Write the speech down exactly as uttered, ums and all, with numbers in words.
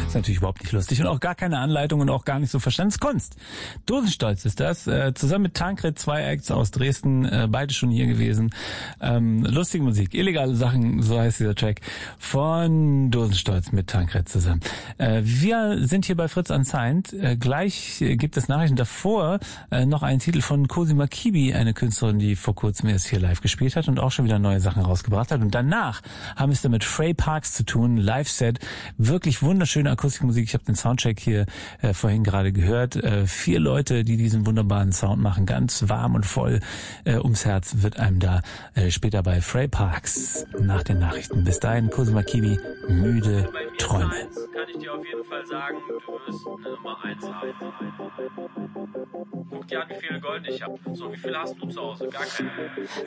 Ist natürlich überhaupt nicht lustig und auch gar keine Anleitung und auch gar nicht so Verstandskunst. Dosenstolz ist das, äh, zusammen mit Tankred, zwei Acts aus Dresden, äh, beide schon hier gewesen. Ähm, lustige Musik, illegale Sachen, so heißt dieser Track, von Dosenstolz mit Tankred zusammen. Äh, wir sind hier bei Fritz Unsigned. Äh, gleich äh, gibt es Nachrichten. Davor äh, noch einen Titel von Cosima Kibi, eine Künstlerin, die vor kurzem erst hier live gespielt hat und auch schon wieder neue Sachen rausgebracht hat. Und danach haben wir es damit Frey Parks zu tun, Live-Set, wirklich wunderschöne Akustikmusik. Ich habe den Soundcheck hier äh, vorhin gerade gehört. Äh, vier Leute, die diesen wunderbaren Sound machen, ganz warm und voll äh, ums Herz, wird einem da äh, später bei Frey Parks nach den Nachrichten. Bis dahin, Cosima Kibi, müde Träume. Kann ich dir auf jeden Fall sagen, du wirst eine Nummer eins haben. Guck dir an, wie viele Gold ich habe. So, wie viele hast du zu Hause? Gar keine.